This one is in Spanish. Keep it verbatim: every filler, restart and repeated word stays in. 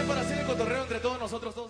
para hacer el cotorreo entre todos nosotros dos.